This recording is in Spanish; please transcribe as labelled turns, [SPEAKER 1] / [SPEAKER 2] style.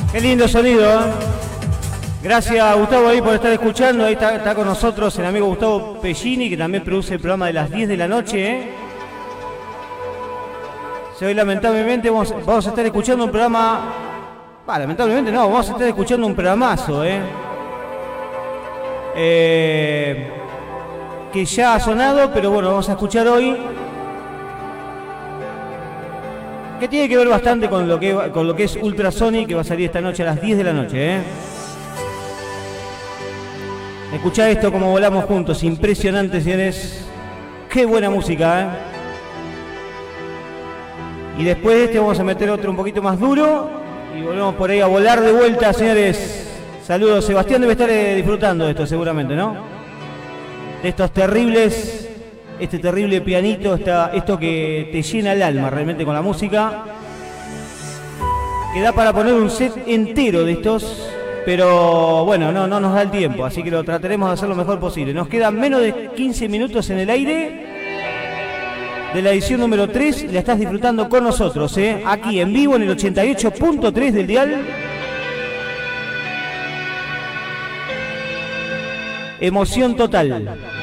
[SPEAKER 1] Qué lindo sonido, ¿eh? Gracias a Gustavo ahí por estar escuchando. Ahí está con nosotros el amigo Gustavo Pellini, que también produce el programa de las 10 de la noche, ¿eh? Hoy lamentablemente vamos a estar escuchando un programa... lamentablemente no, vamos a estar escuchando un programazo, que ya ha sonado, pero bueno, vamos a escuchar hoy, que tiene que ver bastante con lo que es Ultrasonic, que va a salir esta noche a las 10 de la noche, Escuchá esto como volamos juntos, impresionante, señores. Qué buena música, Y después de este vamos a meter otro un poquito más duro y volvemos por ahí a volar de vuelta, señores. Saludos, Sebastián debe estar disfrutando de esto seguramente, ¿no? De estos terribles, este terrible pianito, esto que te llena el alma realmente con la música. Que da para poner un set entero de estos, pero bueno, no nos da el tiempo, así que lo trataremos de hacer lo mejor posible. Nos quedan menos de 15 minutos en el aire de la edición número 3, la estás disfrutando con nosotros, aquí en vivo en el 88.3 del dial. Emoción total.